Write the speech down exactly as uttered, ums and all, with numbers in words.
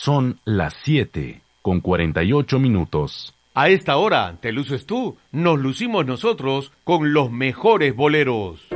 Son las siete con cuarenta y ocho minutos. A esta hora te luces tú, nos lucimos nosotros con los mejores boleros.